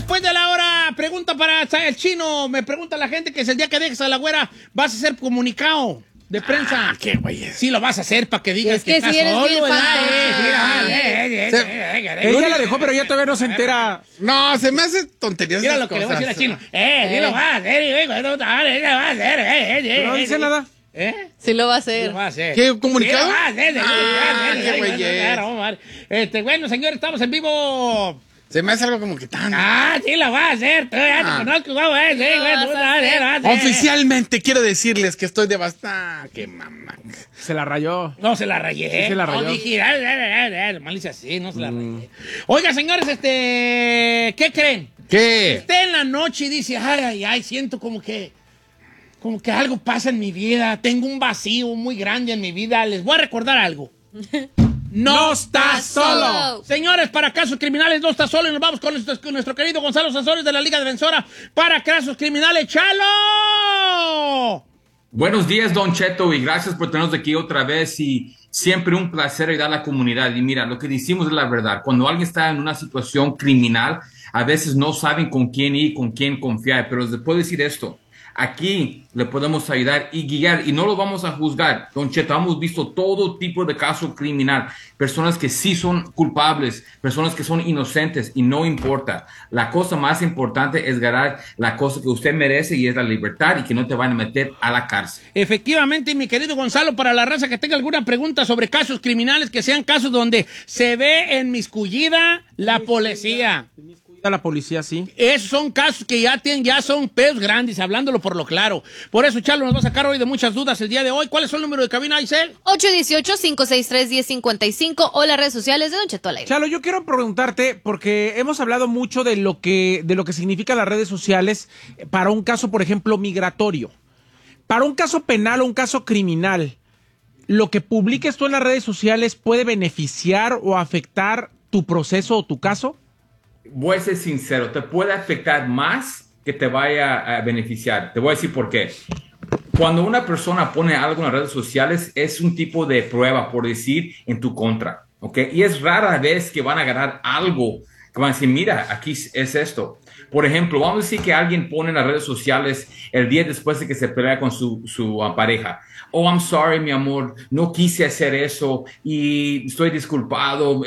después de la hora. Pregunta para el Chino. Me pregunta la gente que si el día que dejes a la güera vas a ser comunicado de prensa. Qué güey. Sí, lo vas a hacer para que digas es que estás si eres solo, bien ¿verdad? Ella la dejó, pero ella todavía no se entera. No, se me hace tonterías. Mira esas lo que le voy a decir cosas. al Chino. Sí lo vas a hacer, güey, no va a hacer. No dice nada. Sí lo va a Sí hacer. lo va a hacer. ¿Qué, comunicado? Sí lo va a hacer, qué güeyes. Bueno, señor, estamos en vivo. Se me hace algo como que tan... Sí lo va a hacer. Tú ya te conozco, güey. Sí, güey, tú vas a hacer. Oficialmente quiero decirles que estoy devastado. ¡Qué mamá! Se la rayó. No se la rayé. Sí se la rayó. No dije, malicia así, no se la rayé. Oiga, señores, ¿qué creen? ¿Qué? Esté en la noche y dice, ay, siento como que algo pasa en mi vida. Tengo un vacío muy grande en mi vida. Les voy a recordar algo. No estás solo. Señores, para casos criminales no estás solo. Y nos vamos con nuestro querido Gonzalo Sanzores de la Liga Defensora para casos criminales. ¡Chalo! Buenos días, Don Cheto, y gracias por tenernos aquí otra vez. Y siempre un placer ayudar a la comunidad. Y mira, lo que decimos es la verdad. Cuando alguien está en una situación criminal, a veces no saben con quién ir, con quién confiar. Pero les puedo decir esto. Aquí le podemos ayudar y guiar y no lo vamos a juzgar. Don Cheto, hemos visto todo tipo de caso criminal. Personas que sí son culpables, personas que son inocentes y no importa. La cosa más importante es ganar la cosa que usted merece y es la libertad y que no te van a meter a la cárcel. Efectivamente, mi querido Gonzalo, para la raza que tenga alguna pregunta sobre casos criminales, que sean casos donde se ve enmiscuida la policía. A la policía, sí. Esos son casos que ya son pedos grandes, hablándolo por lo claro. Por eso, Chalo nos va a sacar hoy de muchas dudas el día de hoy. ¿Cuál es el número de cabina, Isel? 818-563-1055 o las redes sociales de Don Cheto al aire. Chalo, yo quiero preguntarte, porque hemos hablado mucho de lo que significan las redes sociales para un caso, por ejemplo, migratorio. Para un caso penal o un caso criminal, ¿lo que publiques tú en las redes sociales puede beneficiar o afectar tu proceso o tu caso? Voy a ser sincero, te puede afectar más que te vaya a beneficiar. Te voy a decir por qué. Cuando una persona pone algo en las redes sociales, es un tipo de prueba, por decir, en tu contra, ¿ok? Y es rara vez que van a ganar algo, que van a decir, mira, aquí es esto. Por ejemplo, vamos a decir que alguien pone en las redes sociales el día después de que se pelea con su pareja. Oh, I'm sorry, mi amor, no quise hacer eso y estoy disculpado,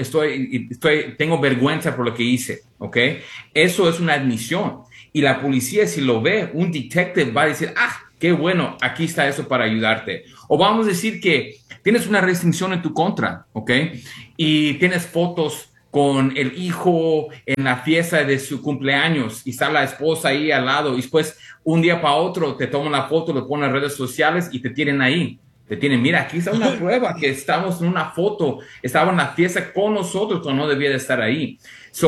tengo vergüenza por lo que hice, ¿ok? Eso es una admisión. Y la policía, si lo ve, un detective va a decir, qué bueno, aquí está eso para ayudarte. O vamos a decir que tienes una restricción en tu contra, ¿ok? Y tienes fotos con el hijo en la fiesta de su cumpleaños y está la esposa ahí al lado y después un día para otro te toman la foto, lo ponen en las redes sociales y te tienen ahí. Te tienen, mira, aquí está una prueba que estamos en una foto, estaba en la fiesta con nosotros cuando no debía de estar ahí.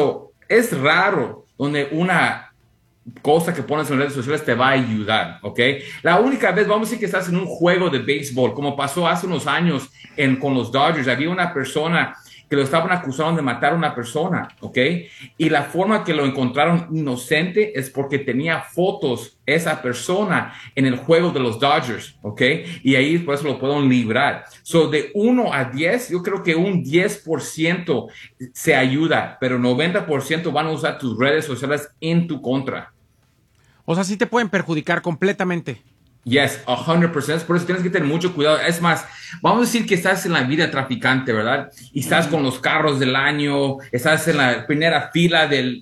Es raro donde una cosa que pones en redes sociales te va a ayudar, ¿ok? La única vez, vamos a decir que estás en un juego de béisbol, como pasó hace unos años con los Dodgers, había una persona que lo estaban acusando de matar a una persona, ¿ok? Y la forma que lo encontraron inocente es porque tenía fotos esa persona en el juego de los Dodgers, ¿ok? Y ahí por eso lo pueden librar. De 1 a 10, yo creo que un 10% se ayuda, pero 90% van a usar tus redes sociales en tu contra. O sea, sí te pueden perjudicar completamente. Yes, 100%. Por eso tienes que tener mucho cuidado. Es más, vamos a decir que estás en la vida traficante, ¿verdad? Y estás con los carros del año, estás en la primera fila del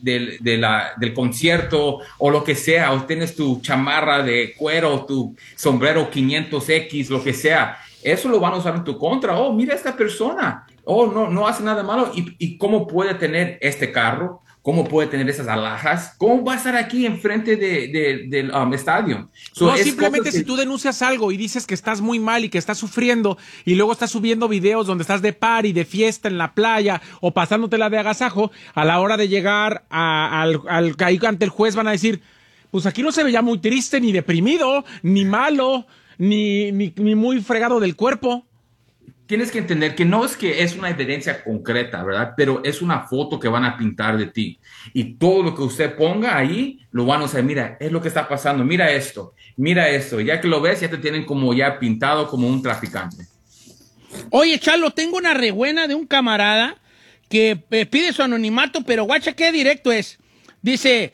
concierto o lo que sea, o tienes tu chamarra de cuero, tu sombrero 500X, lo que sea. Eso lo van a usar en tu contra. Oh, mira esta persona. Oh, no hace nada malo. ¿Y cómo puede tener este carro? ¿Cómo puede tener esas alhajas? ¿Cómo va a estar aquí enfrente del estadio? No, simplemente si tú denuncias algo y dices que estás muy mal y que estás sufriendo y luego estás subiendo videos donde estás de party, de fiesta en la playa o pasándotela de agasajo, a la hora de llegar ahí ante el juez van a decir, pues aquí no se veía muy triste, ni deprimido, ni malo, ni muy fregado del cuerpo. Tienes que entender que no es que es una evidencia concreta, ¿verdad? Pero es una foto que van a pintar de ti. Y todo lo que usted ponga ahí, lo van a decir, mira, es lo que está pasando, mira esto. Ya que lo ves, ya te tienen como ya pintado como un traficante. Oye, Chalo, tengo una rebuena de un camarada que pide su anonimato, pero guacha, qué directo es. Dice,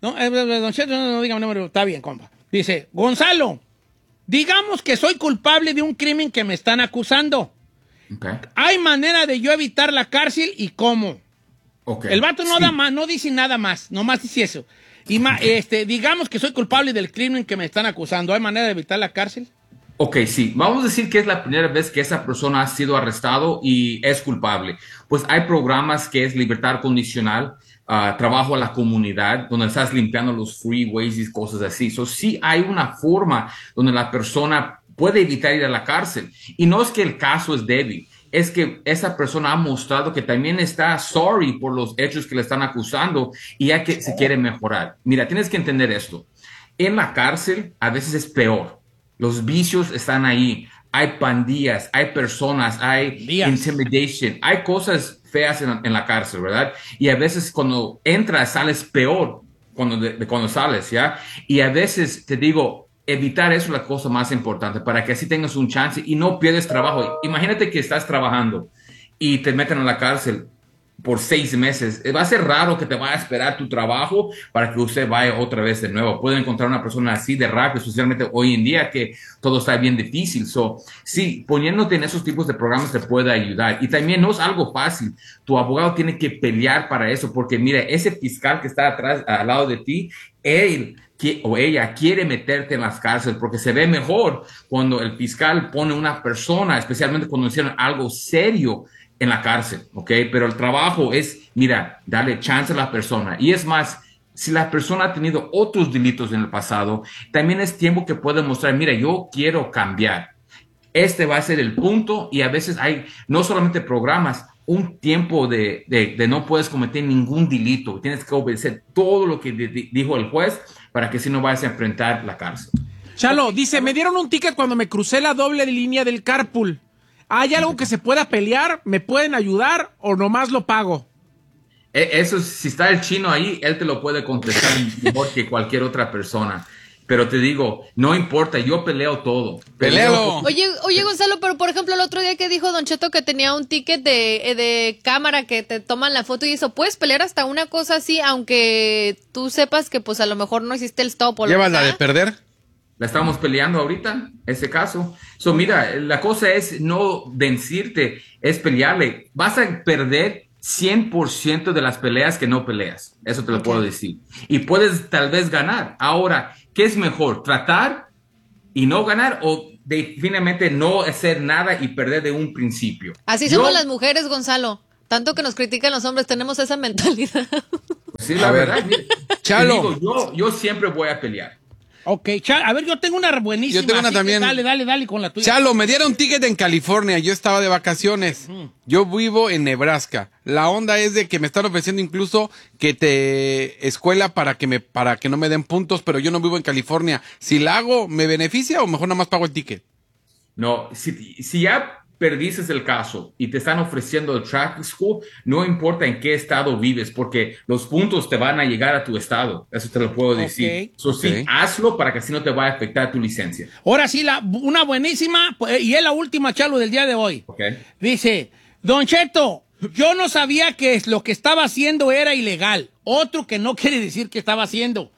don Cheto, no diga mi número, está bien, compa. Dice, Gonzalo, digamos que soy culpable de un crimen que me están acusando. Okay. ¿Hay manera de yo evitar la cárcel y cómo? Okay. El vato no dice nada más, nomás dice eso. Y digamos que soy culpable del crimen que me están acusando. ¿Hay manera de evitar la cárcel? Ok, sí. Vamos a decir que es la primera vez que esa persona ha sido arrestado y es culpable. Pues hay programas que es libertad condicional, trabajo a la comunidad, donde estás limpiando los freeways y cosas así. So, sí hay una forma donde la persona puede evitar ir a la cárcel. Y no es que el caso es débil, es que esa persona ha mostrado que también está sorry por los hechos que le están acusando y ya que se quiere mejorar. Mira, tienes que entender esto. En la cárcel a veces es peor. Los vicios están ahí. Hay pandillas, hay personas, hay intimidation, hay cosas feas en la cárcel, ¿verdad? Y a veces cuando entras sales peor cuando sales, ¿ya? Y a veces te digo, evitar eso es la cosa más importante para que así tengas un chance y no pierdes trabajo. Imagínate que estás trabajando y te meten a la cárcel por 6 meses. Va a ser raro que te vaya a esperar tu trabajo para que usted vaya otra vez de nuevo. Pueden encontrar una persona así de rápido, especialmente hoy en día que todo está bien difícil. So, sí, poniéndote en esos tipos de programas te puede ayudar. Y también no es algo fácil. Tu abogado tiene que pelear para eso porque mira, ese fiscal que está atrás, al lado de ti, él o ella quiere meterte en las cárceles porque se ve mejor cuando el fiscal pone una persona, especialmente cuando hicieron algo serio en la cárcel, ¿ok? Pero el trabajo es, mira, darle chance a la persona. Y es más, si la persona ha tenido otros delitos en el pasado, también es tiempo que puede mostrar, mira, yo quiero cambiar. Este va a ser el punto y a veces hay no solamente programas, un tiempo de no puedes cometer ningún delito. Tienes que obedecer todo lo que dijo el juez para que si no vayas a enfrentar la cárcel. Chalo, dice, me dieron un ticket cuando me crucé la doble línea del carpool. ¿Hay algo que se pueda pelear? ¿Me pueden ayudar o nomás lo pago? Eso, si está el chino ahí, él te lo puede contestar mejor que cualquier otra persona. Pero te digo, no importa, yo peleo todo. ¡Peléalo! Oye, Gonzalo, pero por ejemplo, el otro día que dijo Don Cheto que tenía un ticket de cámara que te toman la foto y eso, ¿puedes pelear hasta una cosa así, aunque tú sepas que pues a lo mejor no existe el stop o lo ¿Llevas que la sea? de perder? La estamos peleando ahorita, ese caso. So, mira, la cosa es no vencirte, es pelearle. Vas a perder 100% de las peleas que no peleas. Eso te lo puedo decir. Y puedes tal vez ganar. Ahora, ¿qué es mejor? ¿Tratar y no ganar o definitivamente no hacer nada y perder de un principio? Así somos las mujeres, Gonzalo. Tanto que nos critican los hombres, tenemos esa mentalidad. Sí, la verdad. Mira, Chalo. te digo, yo siempre voy a pelear. Ok, a ver, yo tengo una buenísima. Yo tengo una también. Dale con la tuya. Chalo, me dieron ticket en California. Yo estaba de vacaciones. Yo vivo en Nebraska. La onda es de que me están ofreciendo incluso que escuela para que no me den puntos, pero yo no vivo en California. Si la hago, ¿me beneficia o mejor nada más pago el ticket? No, si ya perdiste el caso y te están ofreciendo el traffic school, no importa en qué estado vives, porque los puntos te van a llegar a tu estado. Eso te lo puedo decir. Sí, hazlo para que así no te vaya a afectar tu licencia. Ahora sí, una buenísima, y es la última, Chalo, del día de hoy. Okay. Dice, Don Cheto, yo no sabía que lo que estaba haciendo era ilegal. Otro que no quiere decir que estaba haciendo.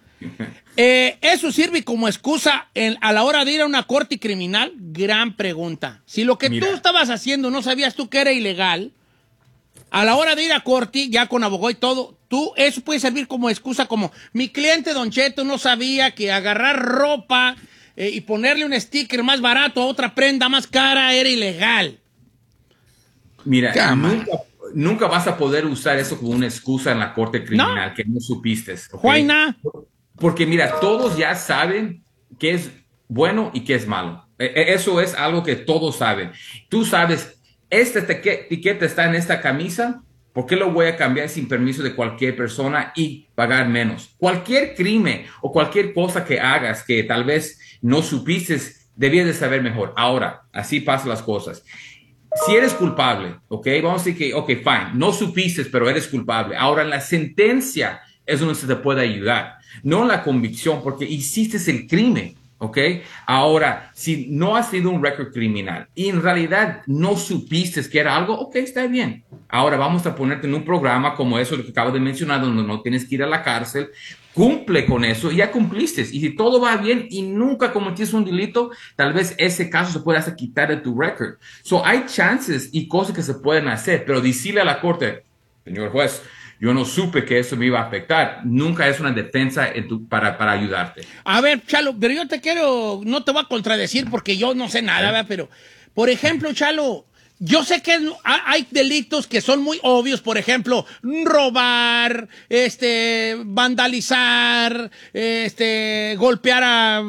¿Eso sirve como excusa a la hora de ir a una corte criminal? Gran pregunta. Si lo que tú estabas haciendo no sabías tú que era ilegal, a la hora de ir a corte, ya con abogado y todo, eso puede servir como excusa, como mi cliente Don Cheto no sabía que agarrar ropa y ponerle un sticker más barato a otra prenda más cara era ilegal. Mira, nunca vas a poder usar eso como una excusa en la corte criminal, que no supiste. ¿Okay? Porque mira, todos ya saben qué es bueno y qué es malo. Eso es algo que todos saben. Tú sabes, esta etiqueta está en esta camisa, ¿por qué lo voy a cambiar sin permiso de cualquier persona y pagar menos? Cualquier crimen o cualquier cosa que hagas que tal vez no supiste, debías de saber mejor. Ahora, así pasan las cosas. Si eres culpable, ¿ok? Vamos a decir que, ok, fine, no supiste, pero eres culpable. Ahora, la sentencia es donde se te puede ayudar. No la convicción, porque hiciste el crimen. ¿ok? Ahora, si no has sido un récord criminal y en realidad no supiste que era algo, ok, está bien. Ahora vamos a ponerte en un programa como eso que acabo de mencionar, donde no tienes que ir a la cárcel. Cumple con eso y ya cumpliste. Y si todo va bien y nunca cometiste un delito, tal vez ese caso se puede hasta quitar de tu récord. So, hay chances y cosas que se pueden hacer, pero decirle a la corte, señor juez, yo no supe que eso me iba a afectar. Nunca es una defensa para ayudarte. A ver, Chalo, pero yo no te voy a contradecir porque yo no sé nada, ¿verdad? Pero, por ejemplo, Chalo, yo sé que hay delitos que son muy obvios, por ejemplo, robar, vandalizar, golpear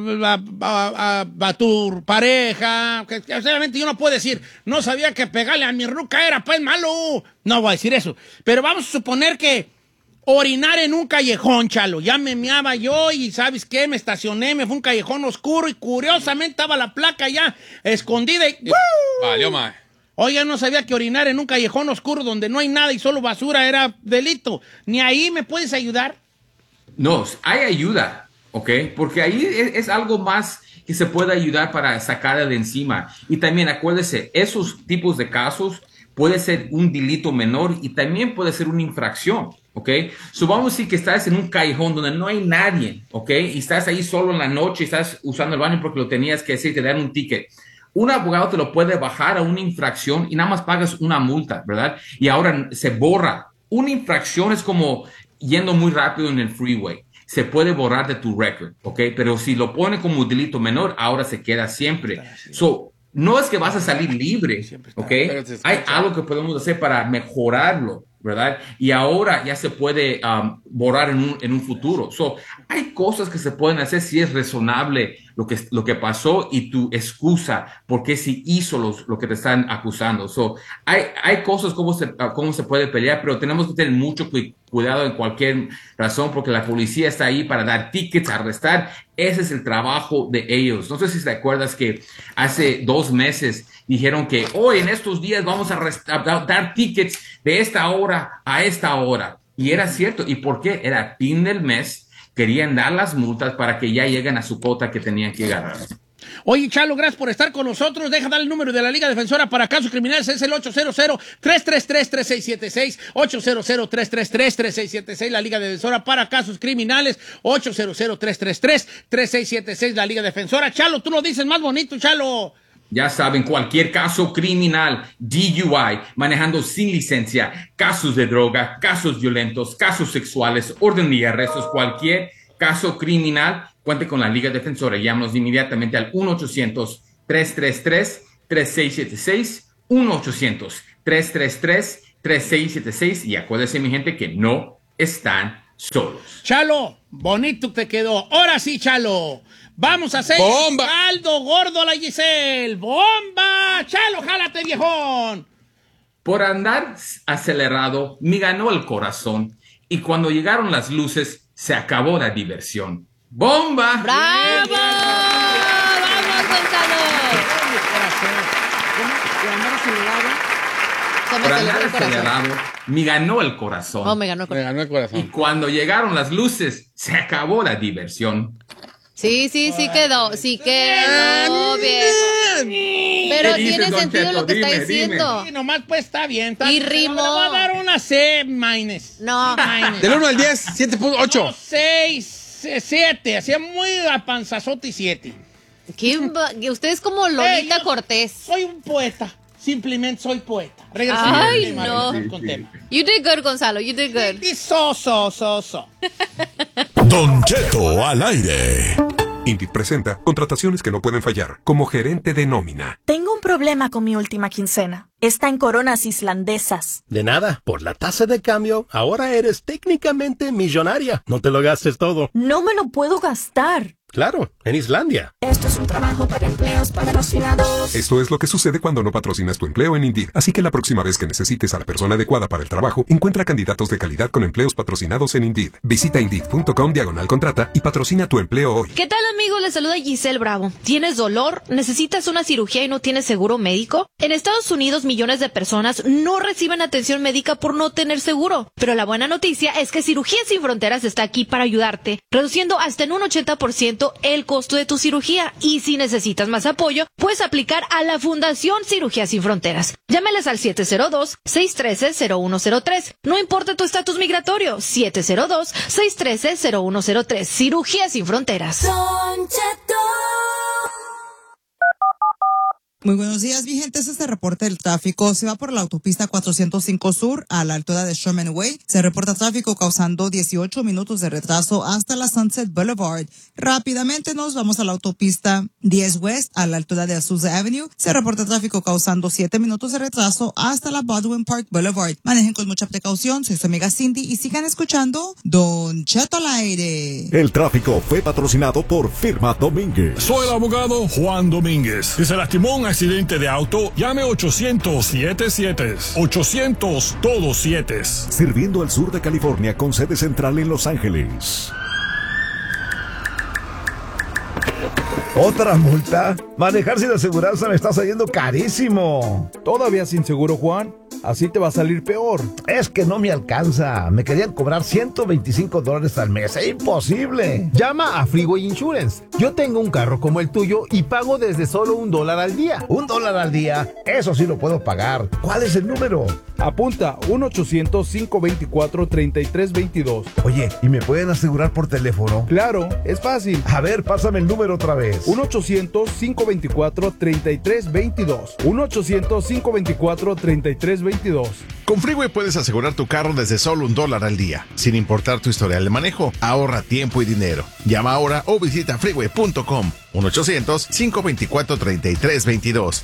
a tu pareja. Que obviamente yo no puedo decir, no sabía que pegarle a mi ruca era pues malo. No voy a decir eso. Pero vamos a suponer que orinar en un callejón, Chalo. Ya me meaba yo y ¿sabes qué? Me estacioné, me fue un callejón oscuro y curiosamente estaba la placa ya escondida y Valió, mae. Oiga, no sabía que orinar en un callejón oscuro donde no hay nada y solo basura era delito. ¿Ni ahí me puedes ayudar? No, hay ayuda, ¿ok? Porque ahí es algo más que se puede ayudar para sacarla de encima. Y también acuérdese, esos tipos de casos puede ser un delito menor y también puede ser una infracción, ¿ok? So vamos a decir que estás en un callejón donde no hay nadie, ¿ok? Y estás ahí solo en la noche y estás usando el baño porque lo tenías que hacer y te dan un ticket. Un abogado te lo puede bajar a una infracción y nada más pagas una multa, ¿verdad? Y ahora se borra. Una infracción es como yendo muy rápido en el freeway. Se puede borrar de tu récord, ¿ok? Pero si lo pone como delito menor, ahora se queda siempre. So, no es que vas a salir libre, ¿ok? Hay algo que podemos hacer para mejorarlo, ¿verdad? Y ahora ya se puede borrar en un futuro. So, hay cosas que se pueden hacer si es razonable lo que pasó y tu excusa por qué se hizo lo que te están acusando. So, hay cosas cómo se puede pelear, pero tenemos que tener mucho cuidado en cualquier razón porque la policía está ahí para dar tickets, arrestar. Ese es el trabajo de ellos. No sé si te acuerdas que hace 2 meses dijeron que hoy en estos días vamos a dar tickets de esta hora a esta hora. Y era cierto. ¿Y por qué? Era fin del mes. Querían dar las multas para que ya lleguen a su cuota que tenían que ganar. Oye, Chalo, gracias por estar con nosotros. Deja dar el número de la Liga Defensora para Casos Criminales. Es el 800-333-3676. 800-333-3676. La Liga Defensora para Casos Criminales. 800-333-3676. La Liga Defensora. Chalo, tú lo dices más bonito, Chalo. Ya saben, cualquier caso criminal, DUI, manejando sin licencia, casos de droga, casos violentos, casos sexuales, orden y arrestos, cualquier caso criminal, cuente con la Liga Defensora. Llámanos inmediatamente al 1-800-333-3676, 1-800-333-3676 y acuérdense, mi gente, que no están solos. Chalo, bonito te quedó. Ahora sí, Chalo. Vamos a hacer ¡bomba! caldo gordo a la Giselle. ¡Bomba! Chalo, jálate, viejón. Por andar acelerado, me ganó el corazón y cuando llegaron las luces, se acabó la diversión. ¡Bomba! ¡Bravo! ¡Vamos, Gonzalo! Por andar acelerado, me ganó el corazón. Oh, me ganó el Me corazón. ganó el corazón. Y cuando llegaron las luces, se acabó la diversión. Sí quedó. Sí quedó, viejo. Pero ¿Qué dices, tiene Don sentido Cheto? lo que está Dime, diciendo. Sí, nomás pues está bien. Y rimó. Le voy a dar una C minus. No. Del 1 al 10, 7.8. 6, 7. Hacía muy apanzazote y 7. Usted es como Lolita yo Cortés. Soy un poeta. Simplemente soy poeta. Regresemos Ay, al tema, no. regresemos con tema. You did good, Gonzalo. You did good. Y Don Cheto al aire. Indeed presenta contrataciones que no pueden fallar. Como gerente de nómina. Tengo un problema con mi última quincena. Está en coronas islandesas. De nada, por la tasa de cambio, ahora eres técnicamente millonaria. No te lo gastes todo. No me lo puedo gastar. Claro, en Islandia. Esto es un trabajo para empleos patrocinados. Esto es lo que sucede cuando no patrocinas tu empleo en Indeed. Así que la próxima vez que necesites a la persona adecuada para el trabajo, encuentra candidatos de calidad con empleos patrocinados en Indeed. Visita Indeed.com/contrata y patrocina tu empleo hoy. ¿Qué tal, amigos? Les saluda Giselle Bravo. ¿Tienes dolor? ¿Necesitas una cirugía y no tienes seguro médico? En Estados Unidos, millones de personas no reciben atención médica por no tener seguro. Pero la buena noticia es que Cirugía Sin Fronteras está aquí para ayudarte, reduciendo hasta en un 80% 100% el costo de tu cirugía. Y si necesitas más apoyo, puedes aplicar a la Fundación Cirugía Sin Fronteras. Llámales al 702-613-0103. No importa tu estatus migratorio. 702-613-0103. Cirugía Sin Fronteras. Muy buenos días, mi gente. Este es el reporte del tráfico. Se va por la autopista 405 Sur a la altura de Sherman Way. Se reporta tráfico causando 18 minutos de retraso hasta la Sunset Boulevard. Rápidamente nos vamos a la autopista 10 West a la altura de Azusa Avenue. Se reporta tráfico causando 7 minutos de retraso hasta la Baldwin Park Boulevard. Manejen con mucha precaución. Soy su amiga Cindy y sigan escuchando Don Cheto al aire. El tráfico fue patrocinado por Firma Domínguez. Soy el abogado Juan Domínguez. Si se lastimó un accidente de auto, llame 800-77. 800 todos 7. Sirviendo al sur de California con sede central en Los Ángeles. ¿Otra multa? Manejar sin aseguranza me está saliendo carísimo. ¿Todavía sin seguro, Juan? Así te va a salir peor. Es que no me alcanza. Me querían cobrar $125 al mes. ¡Es imposible! Llama a Freeway Insurance. Yo tengo un carro como el tuyo y pago desde solo $1 al día. $1 al día. Eso sí lo puedo pagar. ¿Cuál es el número? Apunta 1-800-524-3322. Oye, ¿y me pueden asegurar por teléfono? Claro, es fácil. A ver, pásame el número otra vez. 1-800-524-3322. 1-800-524-3322. Con Freeway puedes asegurar tu carro desde solo $1 al día, sin importar tu historial de manejo. Ahorra tiempo y dinero. Llama ahora o visita freeway.com. 1-800-524-3322.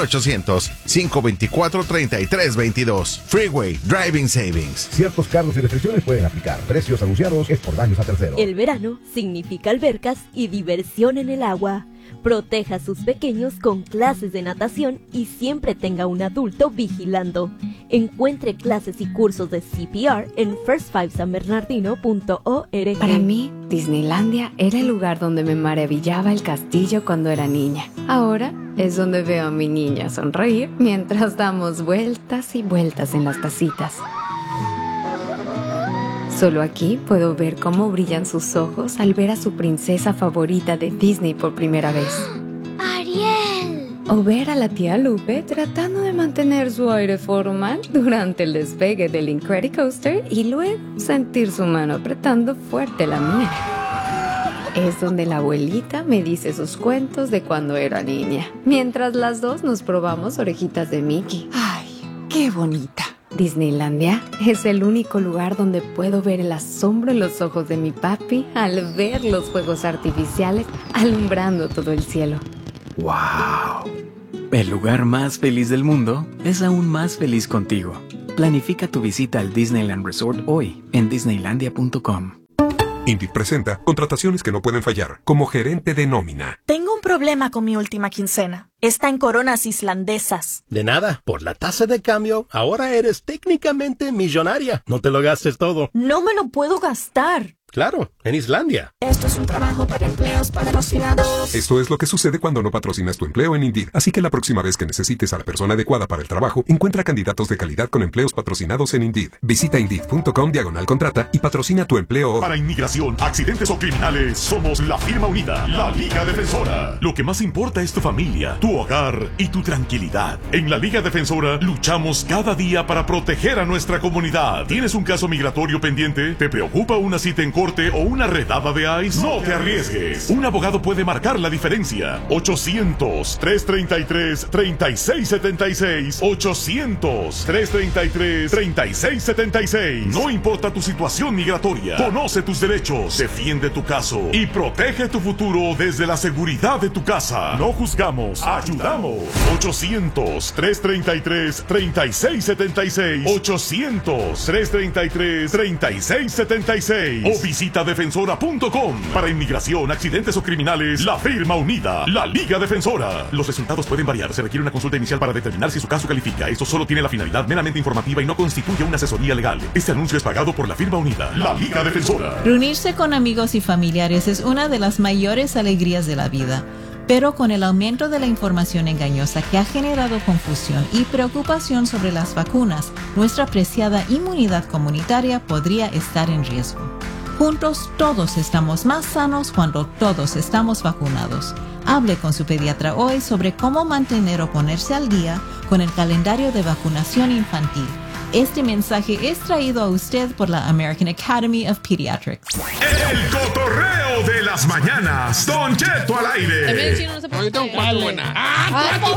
1-800-524-3322. Freeway Driving Savings. Ciertos cargos y restricciones pueden aplicar. Precios anunciados es por daños a terceros. El verano significa albercas y diversión en el agua. Proteja a sus pequeños con clases de natación y siempre tenga un adulto vigilando. Encuentre clases y cursos de CPR en first5sanbernardino.org. Para mí, Disneylandia era el lugar donde me maravillaba el castillo cuando era niña. Ahora es donde veo a mi niña sonreír mientras damos vueltas y vueltas en las tacitas. Solo aquí puedo ver cómo brillan sus ojos al ver a su princesa favorita de Disney por primera vez. ¡Ariel! O ver a la tía Lupe tratando de mantener su aire formal durante el despegue del Incredicoaster y luego sentir su mano apretando fuerte la mía. Es donde la abuelita me dice sus cuentos de cuando era niña, mientras las dos nos probamos orejitas de Mickey. ¡Ay, qué bonita! Disneylandia es el único lugar donde puedo ver el asombro en los ojos de mi papi al ver los fuegos artificiales alumbrando todo el cielo. ¡Wow! El lugar más feliz del mundo es aún más feliz contigo. Planifica tu visita al Disneyland Resort hoy en disneylandia.com. Indeed presenta contrataciones que no pueden fallar, como gerente de nómina. Tengo un problema con mi última quincena. Está en coronas islandesas. De nada, por la tasa de cambio, ahora eres técnicamente millonaria. No te lo gastes todo. No me lo puedo gastar. Claro, en Islandia. Esto es un trabajo para empleos patrocinados. Esto es lo que sucede cuando no patrocinas tu empleo en Indeed. Así que la próxima vez que necesites a la persona adecuada para el trabajo, encuentra candidatos de calidad con empleos patrocinados en Indeed. Visita Indeed.com/contrata y patrocina tu empleo hoy. Para inmigración, accidentes o criminales, somos la firma unida, la Liga Defensora. Lo que más importa es tu familia, tu hogar y tu tranquilidad. En la Liga Defensora luchamos cada día para proteger a nuestra comunidad. ¿Tienes un caso migratorio pendiente? ¿Te preocupa una cita en corte o una redada de ICE? No te arriesgues. Un abogado puede marcar la diferencia. 800-333-3676. 800-333-3676. No importa tu situación migratoria. Conoce tus derechos. Defiende tu caso. Y protege tu futuro desde la seguridad de tu casa. No juzgamos. Ayudamos. 800-333-3676. 800-333-3676. O visita defensora.com. Para inmigración, accidentes o criminales, la firma unida, la Liga Defensora. Los resultados pueden variar. Se requiere una consulta inicial para determinar si su caso califica. Esto solo tiene la finalidad meramente informativa y no constituye una asesoría legal. Este anuncio es pagado por la firma unida, la Liga Defensora. Reunirse con amigos y familiares es una de las mayores alegrías de la vida. Pero con el aumento de la información engañosa que ha generado confusión y preocupación sobre las vacunas, nuestra preciada inmunidad comunitaria podría estar en riesgo. Juntos todos estamos más sanos cuando todos estamos vacunados. Hable con su pediatra hoy sobre cómo mantener o ponerse al día con el calendario de vacunación infantil. Este mensaje es traído a usted por la American Academy of Pediatrics. El cotorreo de las mañanas. Don Cheto al aire. También el chino no se puede. Ahorita un cuatro buena.